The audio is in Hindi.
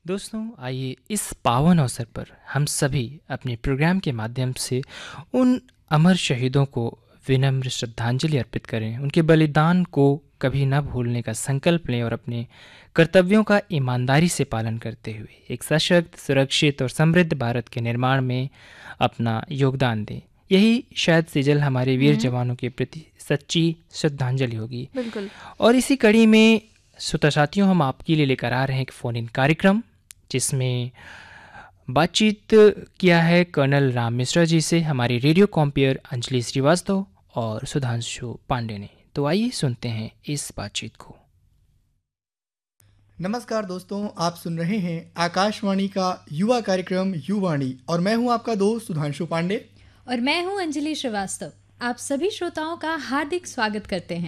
दोस्तों, आइए इस पावन अवसर पर हम सभी अपने प्रोग्राम के माध्यम से उन अमर शहीदों को विनम्र श्रद्धांजलि अर्पित करें। उनके बलिदान को कभी न भूलने का संकल्प लें और अपने कर्तव्यों का ईमानदारी से पालन करते हुए एक सशक्त, सुरक्षित और समृद्ध भारत के निर्माण में अपना योगदान दें। यही शायद सेजल हमारे वीर हम्म। जवानों के प्रति सच्ची श्रद्धांजलि होगी। बिल्कुल। और इसी कड़ी में श्रोता साथियों, हम आपके लिए लेकर आ रहे हैं एक फ़ोन इन कार्यक्रम, जिसमें बातचीत किया है कर्नल राम मिश्रा जी से हमारी रेडियो कॉम्पेयर अंजलि श्रीवास्तव और सुधांशु पांडे ने। तो आइए सुनते हैं इस बातचीत को। नमस्कार दोस्तों, आप सुन रहे हैं आकाशवाणी का युवा कार्यक्रम युवाणी और मैं हूं आपका दोस्त सुधांशु पांडे और मैं हूं अंजलि श्रीवास्तव। आप सभी श्रोताओं का हार्दिक स्वागत करते हैं।